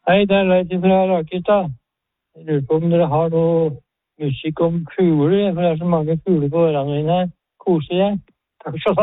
Hei, det Leif fra Rakita. Jeg lurer på om dere har noe musikk om fugler, for det så mange fugler på hverandre her. Koselig. Takk skal du ha.